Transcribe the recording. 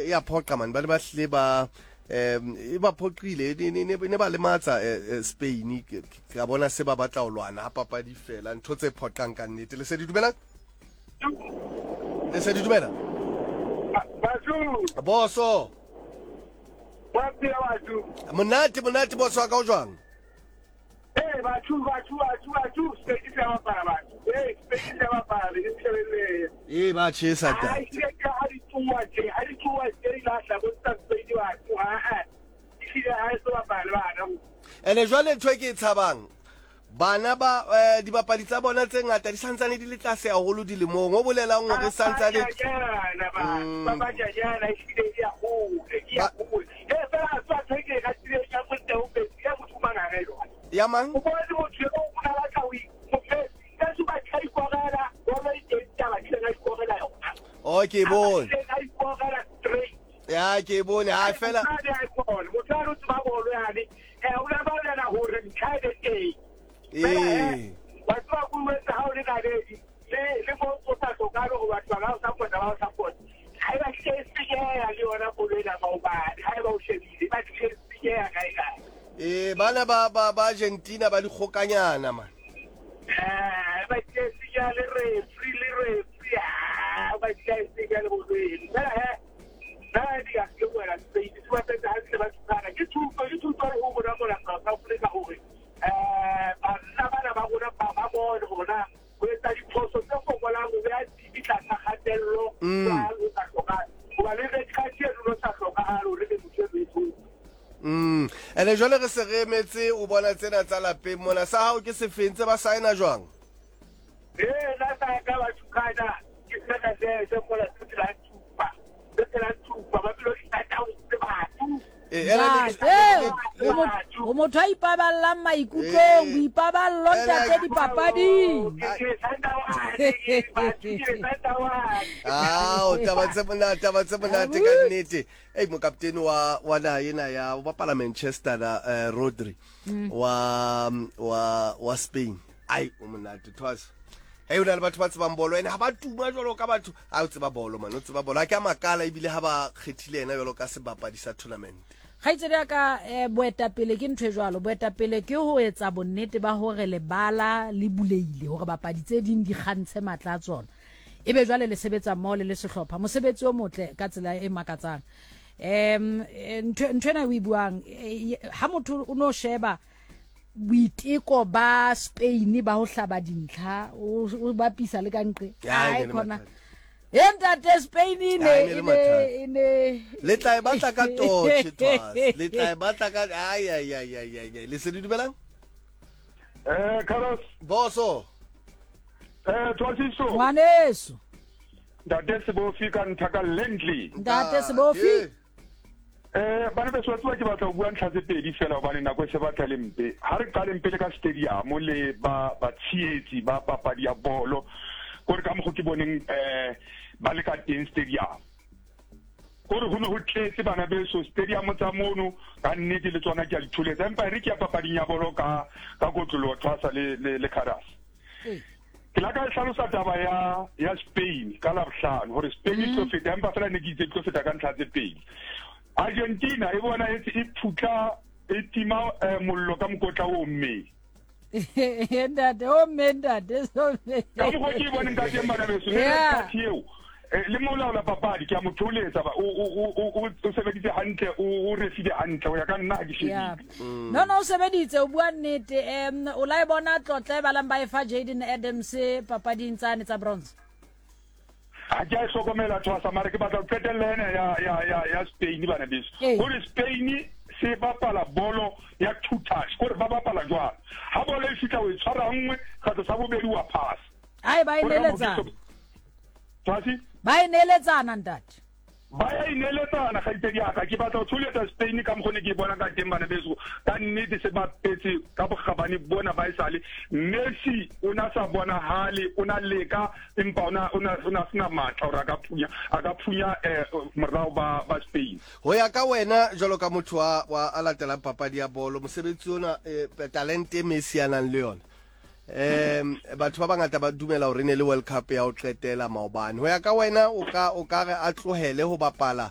ya phoqa man ba le ba hle ba e ba phoqile ne ba le matsa Spain ka bona se ba batla ho lwana ha papadi fela ntho tse phoqang ka nnete le se di dumela boso monate boso wa ka o jwang batho Spain se ba para batho Spain se ba para le tshebele ba tshesa ta ha di tsuwa la hla bo tsa Spain wa ene jwale ntho e ke e tshabang bana ba dibapadi tsa bona tse ngata di santsane di le tlase haholo dilemong o bolelang hore santsane ya mang okay bon ya ke bone ha fela bana ba Argentina ba di khokanyana man ene jwale re se re emetse o bona tsena tsa lapeng mona sa hao ke se fentse ba saena jwang la sa ka ba tsukana ke tsaka se mola tsela tsupa ba bilo itata o se batho o motho a ipaballang maikutlong o ipaballo ntate dipapading taba tse monate ka nnete mokaptene wa naha ena ya o bapala Manchester Rodri wa Spain o monate twas o na le batho ba tsebang bolo ene ha ba tuma jwalo ka batho a o tseba bolo man o tseba bolo a ke a makala ebile ha ba kgethile ena jwalo ka sebapadi sa tournament Khaitsedi ka boetapele ke ntwe jwalo boetapele ke ho etsa bonnete ba hore lebala le buleile hore bapadi tse ding di kgantshe matla a tsona ebe jwale le sebetsa mmoho le sehlopha mosebetsi o motle ka tsela e makatsang ntwena o ibuang ha motho o no sheba boiteko ba Spain ba ho hlaba dintlha o bapisa le ka nqe ai khona Entate Spain ne le tla batla ka toche twas le tla batla ka ai le se di dumelang Carlos boso twasiso Ngwaneso Ntate se bo fika ntaka lendly Ntate se bo fi bana be swatsi ba ke batla go bua ntlha tse pedi fela ba nna go se batla le mpe ha re qale mpele ka stadium le ba tshietsi ba papadi ya bolo gore ka mo go ke boneng ba le ka teng stadium gore go ne go tletse bana be so stadium tsa mono ka nnete le tsona ke a dithuletsa empa re ke ya papading ya bolo ka kotlolo twasa le Caras ke la ka hlalosa taba ya Spain ka la bohlano gore Spain tlo feta empa fela ne ke itse tlo feta ka ntlha tse pedi Argentina e bona e phutla e tima mollo ka mokotla o mme Ndate o mendate so me ka mo ke bona nka ke mbana beso le ka thieo le molaola papadi ke a motholetsa ba o sebeditse hantle o refile hantle o ya ka nna ke shebile no sebeditse o bua nnete o la e bona tlotle ba lang ba e fa Jaden Adams papading tsane tsa bronze a ja e hlokomela twasa mara ke batla qetella ena ya Spain bana beso gore Spain se bapala bolo ya two touch gore ba bapala jwang ha bolo e fitla o e tshwara nngwe ka sa bobedi wa pass ai ba ineletsana twasi ba ineletsana ntate ba ya ineletsana ga itse diaka ke batla o tsholetsa Spain ka mogone ke bona ka teng bana beso ka nnete se ba petse ka bogabane bona ba isale Messi o na sa bona hale o na leka empa ona sina matla ora ka phunya morao ba Spain ho ya ka wena jalo ka motho wa alatela papadi ya bolo mosebetsi ona talente Messi anang le yona batho ba bangata ba dumela hore ne le World Cup ya o qetela maobane ho ya ka wena o ka re a tlohele ho bapala